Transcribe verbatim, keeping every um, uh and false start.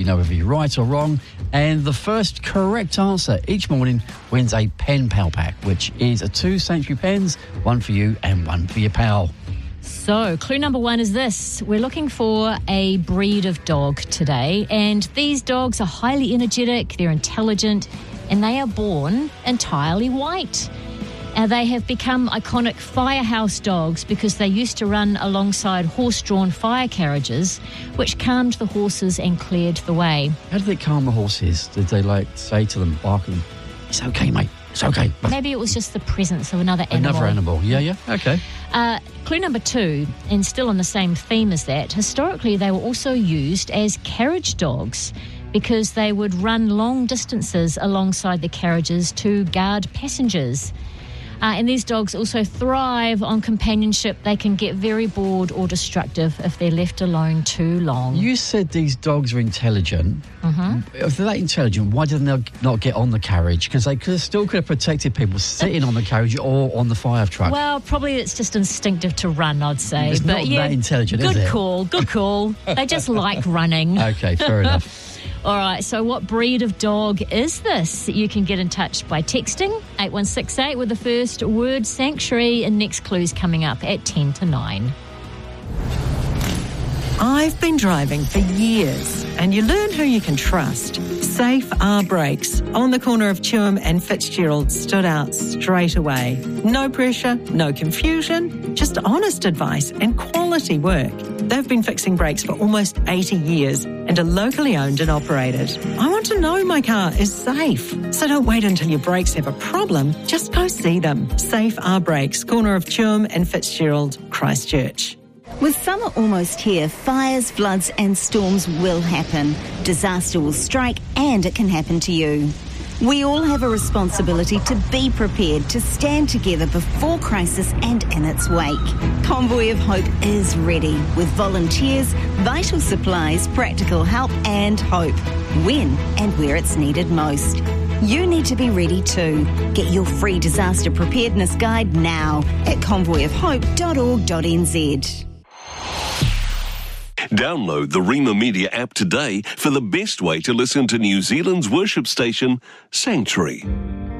know whether you're right or wrong. And the first correct answer each morning wins a pen pal pack, which is a two Sanctuary pens, one for you and one for your pal. So, clue number one is this. We're looking for a breed of dog today, and these dogs are highly energetic, they're intelligent, and they are born entirely white. Uh, they have become iconic firehouse dogs because they used to run alongside horse-drawn fire carriages, which calmed the horses and cleared the way. How did they calm the horses? Did they, like, say to them, barking, "It's okay, mate, it's okay"? Maybe it was just the presence of another animal. Another animal, yeah, yeah, okay. Uh, clue number two, and still on the same theme as that, historically they were also used as carriage dogs because they would run long distances alongside the carriages to guard passengers. Uh, and these dogs also thrive on companionship. They can get very bored or destructive if they're left alone too long. You said these dogs are intelligent. Mm-hmm. If they're that intelligent, why didn't they not get on the carriage? Because they could have still could have protected people sitting on the carriage or on the fire truck. Well, probably it's just instinctive to run, I'd say. It's but not yeah, that intelligent, good is it? call, good call. They just like running. Okay, fair enough. All right, so what breed of dog is this? You can get in touch by texting eight one six eight with the first word Sanctuary, and next clue's coming up at ten to nine. I've been driving for years, and you learn who you can trust. Safe R Brakes on the corner of Tuam and Fitzgerald stood out straight away. No pressure, no confusion, just honest advice and quality work. They've been fixing brakes for almost eighty years and are locally owned and operated. I want to know my car is safe. So don't wait until your brakes have a problem. Just go see them. Safe R Brakes, corner of Tuam and Fitzgerald, Christchurch. With summer almost here, fires, floods and storms will happen. Disaster will strike and it can happen to you. We all have a responsibility to be prepared, to stand together before crisis and in its wake. Convoy of Hope is ready with volunteers, vital supplies, practical help and hope, when and where it's needed most. You need to be ready too. Get your free disaster preparedness guide now at convoy of hope dot org dot n z. Download the Rima Media app today for the best way to listen to New Zealand's worship station, Sanctuary.